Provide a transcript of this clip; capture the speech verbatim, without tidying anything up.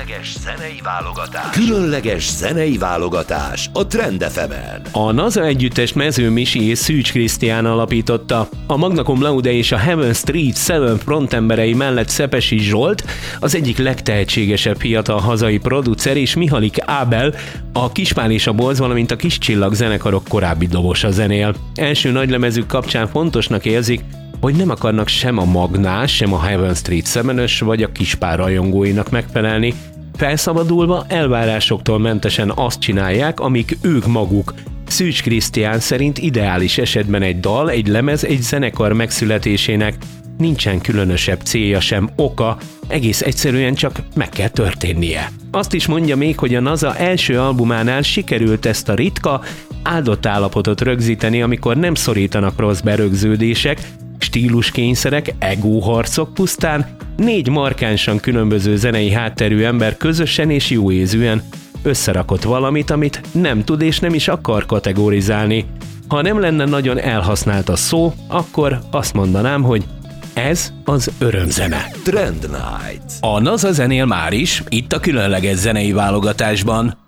Különleges zenei válogatás. Különleges zenei válogatás a Trend ef emen. A NASA együttes Mező Misi és Szűcs Krisztián alapította. A Magna Cum Laude és a Heaven Street Seven frontemberei mellett Szepesi Zsolt, az egyik legtehetségesebb fiatal hazai producer, és Mihalik Ábel, a Kispál és a Bolz, valamint a Kis Csillag zenekarok korábbi dobosa zenél. Első nagylemezük kapcsán fontosnak érzik, hogy nem akarnak sem a Magnás, sem a Heaven Street Seven-ös vagy a Kispál rajongóinak megfelelni. Felszabadulva, elvárásoktól mentesen azt csinálják, amik ők maguk. Szűcs Krisztián szerint ideális esetben egy dal, egy lemez, egy zenekar megszületésének nincsen különösebb célja sem oka, egész egyszerűen csak meg kell történnie. Azt is mondja még, hogy a NASA első albumánál sikerült ezt a ritka, áldott állapotot rögzíteni, amikor nem szorítanak rossz berögződések, stíluskényszerek, egóharcok, pusztán négy markánsan különböző zenei hátterű ember közösen és jóézűen összerakott valamit, amit nem tud és nem is akar kategorizálni. Ha nem lenne nagyon elhasznált a szó, akkor azt mondanám, hogy ez az örömzene. Trend Night. A NASA zenél már is, itt a különleges zenei válogatásban.